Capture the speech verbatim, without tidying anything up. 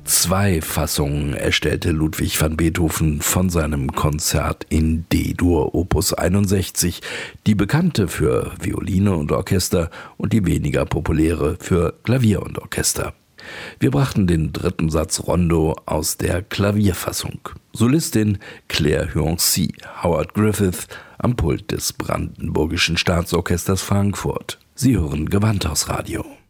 Zwei Fassungen erstellte Ludwig van Beethoven von seinem Konzert in D-Dur Opus einundsechzig, die bekannte für Violine und Orchester und die weniger populäre für Klavier und Orchester. Wir brachten den dritten Satz Rondo aus der Klavierfassung. Solistin Claire Huancy, Howard Griffith am Pult des Brandenburgischen Staatsorchesters Frankfurt. Sie hören Gewandhausradio.